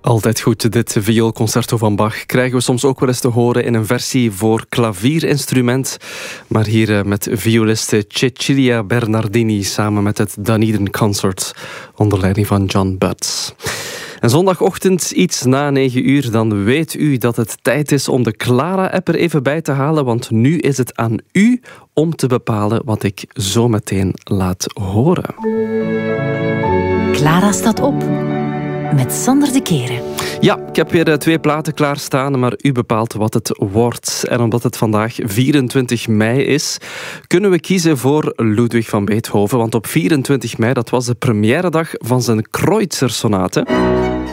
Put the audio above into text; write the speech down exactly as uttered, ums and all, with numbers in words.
Altijd goed, dit vioolconcerto van Bach krijgen we soms ook wel eens te horen in een versie voor klavierinstrument. Maar hier met violiste Cecilia Bernardini samen met het Dunedin Consort onder leiding van John Butt. En zondagochtend, iets na negen uur, dan weet u dat het tijd is om de Clara-app er even bij te halen, want nu is het aan u om te bepalen wat ik zo meteen laat horen. Clara staat op. Met Sander de Keren. Ja, ik heb weer twee platen klaarstaan, maar u bepaalt wat het wordt. En omdat het vandaag vierentwintig mei is, kunnen we kiezen voor Ludwig van Beethoven. Want op vierentwintig mei, dat was de premièredag van zijn Kreutzer-sonate.